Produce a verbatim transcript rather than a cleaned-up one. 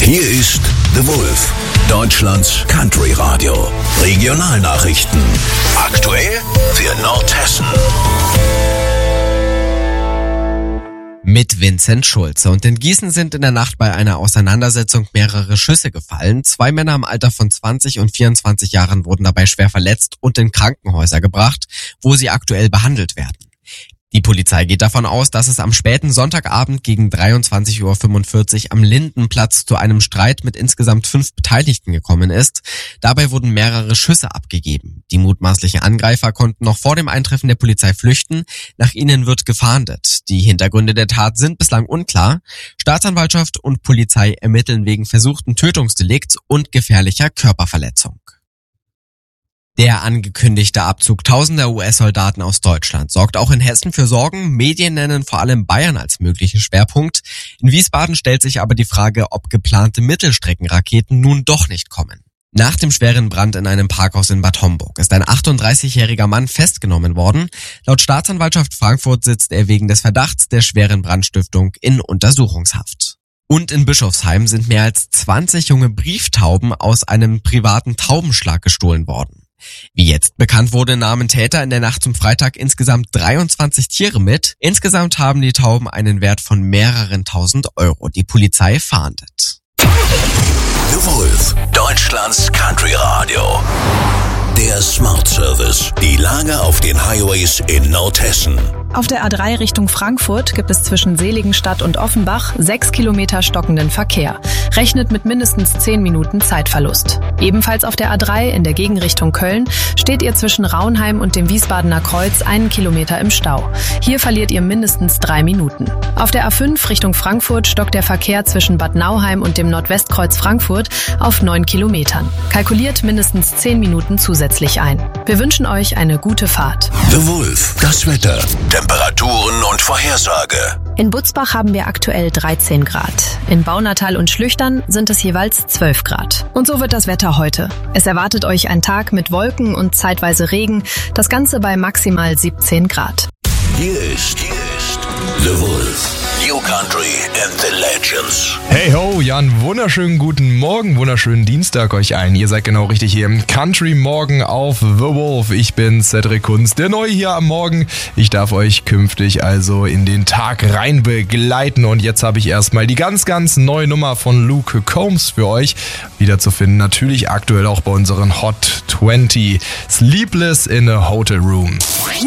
Hier ist The Wolf, Deutschlands Country Radio. Regionalnachrichten. Aktuell für Nordhessen. Mit Vincent Schulze. Und in Gießen sind in der Nacht bei einer Auseinandersetzung mehrere Schüsse gefallen. Zwei Männer im Alter von zwanzig und vierundzwanzig Jahren wurden dabei schwer verletzt und in Krankenhäuser gebracht, wo sie aktuell behandelt werden. Die Polizei geht davon aus, dass es am späten Sonntagabend gegen dreiundzwanzig Uhr fünfundvierzig am Lindenplatz zu einem Streit mit insgesamt fünf Beteiligten gekommen ist. Dabei wurden mehrere Schüsse abgegeben. Die mutmaßlichen Angreifer konnten noch vor dem Eintreffen der Polizei flüchten. Nach ihnen wird gefahndet. Die Hintergründe der Tat sind bislang unklar. Staatsanwaltschaft und Polizei ermitteln wegen versuchten Tötungsdelikts und gefährlicher Körperverletzung. Der angekündigte Abzug tausender U S-Soldaten aus Deutschland sorgt auch in Hessen für Sorgen. Medien nennen vor allem Bayern als möglichen Schwerpunkt. In Wiesbaden stellt sich aber die Frage, ob geplante Mittelstreckenraketen nun doch nicht kommen. Nach dem schweren Brand in einem Parkhaus in Bad Homburg ist ein achtunddreißigjähriger Mann festgenommen worden. Laut Staatsanwaltschaft Frankfurt sitzt er wegen des Verdachts der schweren Brandstiftung in Untersuchungshaft. Und in Bischofsheim sind mehr als zwanzig junge Brieftauben aus einem privaten Taubenschlag gestohlen worden. Wie jetzt bekannt wurde, nahmen Täter in der Nacht zum Freitag insgesamt dreiundzwanzig Tiere mit. Insgesamt haben die Tauben einen Wert von mehreren tausend Euro. Die Polizei fahndet. The Wolf, Deutschlands Country Radio. Der Smart Service. Die Lage auf den Highways in Nordhessen. Auf der A drei Richtung Frankfurt gibt es zwischen Seligenstadt und Offenbach sechs Kilometer stockenden Verkehr. Rechnet mit mindestens zehn Minuten Zeitverlust. Ebenfalls auf der A drei in der Gegenrichtung Köln steht ihr zwischen Raunheim und dem Wiesbadener Kreuz einen Kilometer im Stau. Hier verliert ihr mindestens drei Minuten. Auf der A fünf Richtung Frankfurt stockt der Verkehr zwischen Bad Nauheim und dem Nordwestkreuz Frankfurt auf neun Kilometern. Kalkuliert mindestens zehn Minuten zusätzlich ein. Wir wünschen euch eine gute Fahrt. The Wolf, das Wetter. Temperaturen und Vorhersage. In Butzbach haben wir aktuell dreizehn Grad. In Baunatal und Schlüchtern sind es jeweils zwölf Grad. Und so wird das Wetter heute. Es erwartet euch ein Tag mit Wolken und zeitweise Regen. Das Ganze bei maximal siebzehn Grad. Hier ist, hier ist The Wolf. New Country and the Legends. Hey ho, ja, einen wunderschönen guten Morgen, wunderschönen Dienstag euch allen. Ihr seid genau richtig hier im Country Morgen auf The Wolf. Ich bin Cedric Kunz, der Neue hier am Morgen. Ich darf euch künftig also in den Tag rein begleiten. Und jetzt habe ich erstmal die ganz, ganz neue Nummer von Luke Combs für euch wiederzufinden. Natürlich aktuell auch bei unseren Hot zwanzig. Sleepless in a Hotel Room.